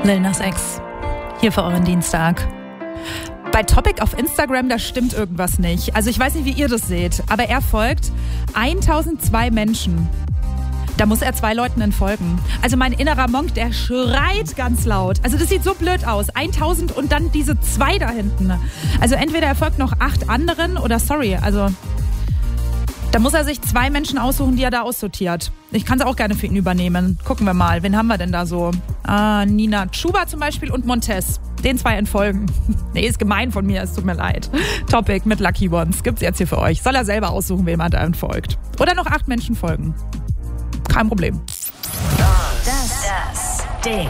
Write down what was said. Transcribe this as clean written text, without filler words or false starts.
Lil Nas X, hier für euren Dienstag. Bei Topic auf Instagram, da stimmt irgendwas nicht. Also ich weiß nicht, wie ihr das seht, aber er folgt 1002 Menschen. Da muss er 2 Leuten entfolgen. Also mein innerer Monk, der schreit ganz laut. Also das sieht so blöd aus. 1000 und dann diese 2 da hinten. Also entweder er folgt noch 8 anderen oder also da muss er sich 2 Menschen aussuchen, die er da aussortiert. Ich kann es auch gerne für ihn übernehmen. Gucken wir mal, wen haben wir denn da so? Nina Chuba zum Beispiel und Montez. Den 2 entfolgen. Nee, ist gemein von mir, es tut mir leid. Topic mit Lucky Ones gibt's jetzt hier für euch. Soll er selber aussuchen, wem er da entfolgt. Oder noch 8 Menschen folgen. Kein Problem. Das Ding.